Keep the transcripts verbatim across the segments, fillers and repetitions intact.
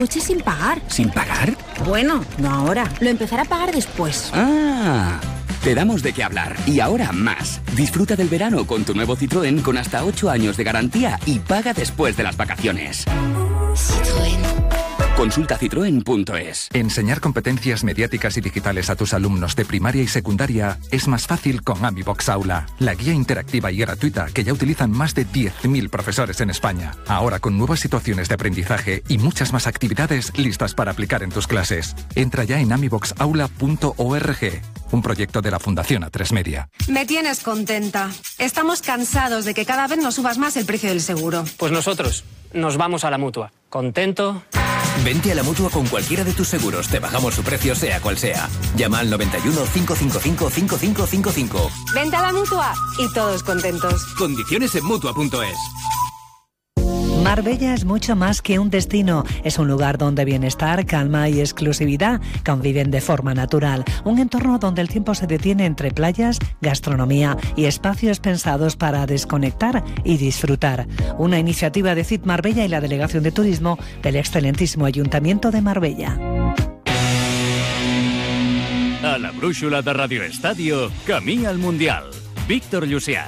Coche sin pagar. ¿Sin pagar? Bueno, no ahora. Lo empezaré a pagar después. Ah, te damos de qué hablar. Y ahora más. Disfruta del verano con tu nuevo Citroën con hasta ocho años de garantía y paga después de las vacaciones. Citroën. Consulta citroen punto es. Enseñar competencias mediáticas y digitales a tus alumnos de primaria y secundaria es más fácil con AmiBox Aula, la guía interactiva y gratuita que ya utilizan más de diez mil profesores en España. Ahora con nuevas situaciones de aprendizaje y muchas más actividades listas para aplicar en tus clases. Entra ya en amibox aula punto org, un proyecto de la Fundación A tres Media. Me tienes contenta. Estamos cansados de que cada vez nos subas más el precio del seguro. Pues nosotros nos vamos a la Mutua. ¿Contento? Vente a la Mutua con cualquiera de tus seguros. Te bajamos su precio sea cual sea. Llama al noventa y uno, cinco cinco cinco, cinco cinco cinco cinco. Vente a la Mutua y todos contentos. Condiciones en mutua punto es. Marbella es mucho más que un destino. Es un lugar donde bienestar, calma y exclusividad conviven de forma natural. Un entorno donde el tiempo se detiene entre playas, gastronomía y espacios pensados para desconectar y disfrutar. Una iniciativa de C I T Marbella y la Delegación de Turismo del excelentísimo Ayuntamiento de Marbella. A la brúixola de Radio Estadio, camí al Mundial. Víctor Llucià.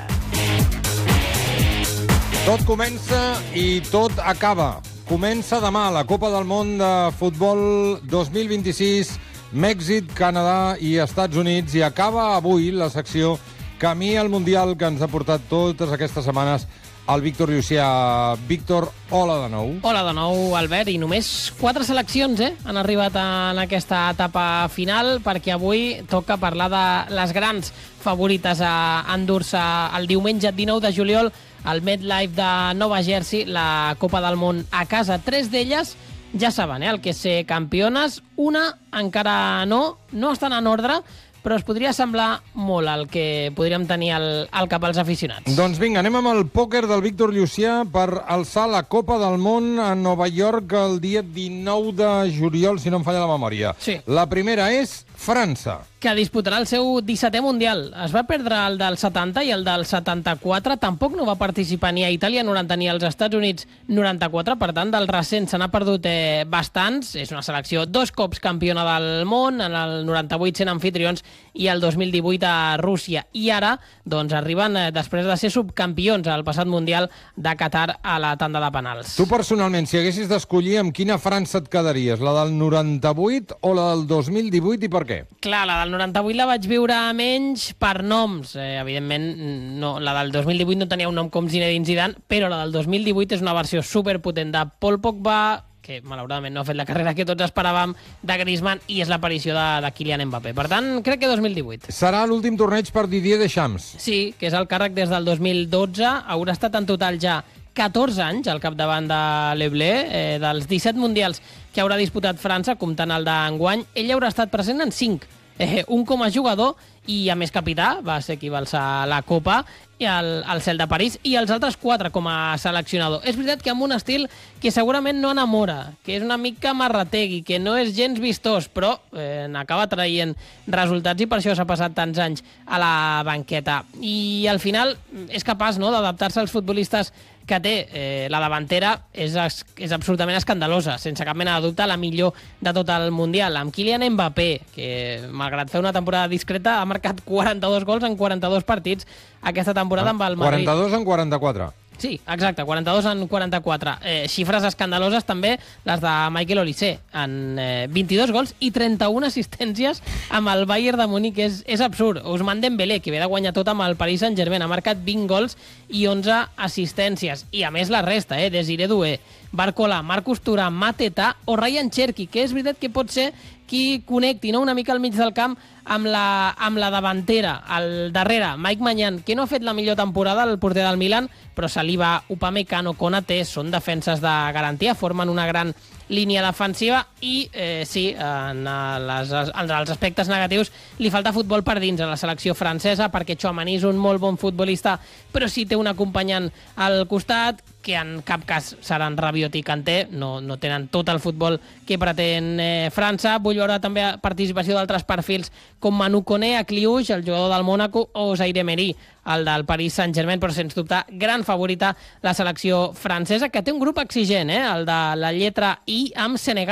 Tot comença i tot acaba. Comença demà la Copa del Món de Futbol dos mil vint-i-sis, Mèxic, Canadà i Estats Units, i acaba avui la secció Camí al Mundial que ens ha portat totes aquestes setmanes el Víctor Llucià. Víctor, hola de nou. Hola de nou, Albert, i només quatre seleccions eh, han arribat en aquesta etapa final, perquè avui toca parlar de les grans favorites a endur-se el diumenge dinou de juliol al MetLife de Nova Jersey, la Copa del Món a casa. Tres d'elles ja saben eh, el que és ser campiones, una encara no, no estan en ordre, però es podria semblar molt el que podríem tenir al, al cap als aficionats. Doncs vinga, anem amb el pòquer del Víctor Llucià per alçar la Copa del Món a Nova York el dia dinou de juliol, si no em falla la memòria. Sí. La primera és França, que disputarà el seu dissetè Mundial. Es va perdre el del setanta i el del setanta-quatre. Tampoc no va participar ni a Itàlia noranta ni als Estats Units noranta-quatre. Per tant, del recent se n'ha perdut eh, bastants. És una selecció dos cops campiona del món, en el noranta-vuit sent anfitrions i el dos mil divuit a Rússia. I ara doncs, arriben, eh, després de ser subcampions al passat Mundial de Qatar, a la tanda de penals. Tu personalment, si haguessis d'escollir amb quina França et quedaries, la del noranta-vuit o la del dos mil divuit, i per què? Clar, la del noranta-vuit la vaig viure menys per noms. Eh, evidentment, no, la del dos mil divuit no tenia un nom com Zinedine Zidane, però la del dos mil divuit és una versió superpotent de Paul Pogba, que malauradament no ha fet la carrera que tots esperàvem, de Griezmann, i és l'aparició de, de Kylian Mbappé. Per tant, crec que dos mil divuit. Serà l'últim torneig per Didier Deschamps. Sí, que és el càrrec des del dos mil dotze. Haurà estat en total ja catorze anys al capdavant de l'Eblé, eh, dels disset mundials que haurà disputat França, comptant el d'enguany. Ell haurà estat present en cinc, eh, un com a jugador i, a més, capità, va ser qui va alçar la Copa, i el, el Cel de París, i els altres quatre com a seleccionador. És veritat que amb un estil que segurament no enamora, que és una mica marrategui, que no és gens vistós, però eh, n'acaba traient resultats, i per això s'ha passat tants anys a la banqueta. I al final és capaç, no?, d'adaptar-se als futbolistes que té. Eh, la davantera és, és absolutament escandalosa, sense cap mena de dubte la millor de tot el Mundial, amb Kylian Mbappé, que malgrat fer una temporada discreta ha marcat quaranta-dos gols en quaranta-dos partits aquesta temporada amb el Madrid. quaranta-dos en quaranta-quatre. Sí, exacte, quaranta-dos en quaranta-quatre. Eh, xifres escandaloses també les de Michael Olise, en eh, vint-i-dos gols i trenta-una assistències amb el Bayern de Múnich. És, és absurd. Ousmane Dembélé, que ve de guanyar tot amb el Paris Saint-Germain, ha marcat vint gols i onze assistències. I a més la resta, eh, Desiré Doué, Barcola, Marcus Thuram, Mateta o Ryan Cherki, que és veritat que pot ser qui connecti, no?, una mica al mig del camp amb la, amb la davantera. Al darrere, Mike Maignan, que no ha fet la millor temporada, el porter del Milan, però Saliba, Upamecano, Konaté són defenses de garantia, formen una gran línia defensiva i, eh, sí, en, les, en els aspectes negatius li falta futbol per dins a la selecció francesa, perquè Tchouaméni és un molt bon futbolista, però sí té un acompanyant al costat. que en cap cas seran Rabiot i Kanté, no, no tenen tot el futbol que pretén eh, França. Vull veure també participació d'altres perfils com Manu Koné a Cluj, el jugador del Mónaco, o Zaire Emery, el del Paris Saint-Germain, però sens dubte gran favorita la selecció francesa, que té un grup exigent, eh? el de la lletra I amb Senegal.